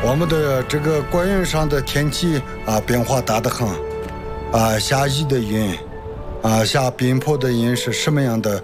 我们的这个国云上的天气变化大得很下雨的云下冰雹的云是什么样的